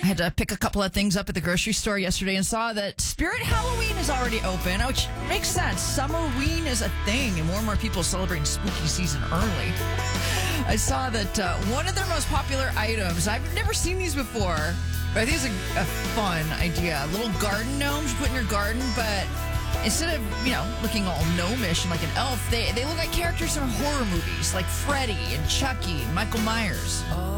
had to pick a couple of things up at the grocery store yesterday and saw that Spirit Halloween is already open, which makes sense. Summerween is a thing, and more people celebrating spooky season early. I saw that one of their most popular items, I've never seen these before, but I think it's a fun idea. Little garden gnomes you put in your garden, but instead of, looking all gnomish and like an elf, they look like characters from horror movies, like Freddy and Chucky, Michael Myers.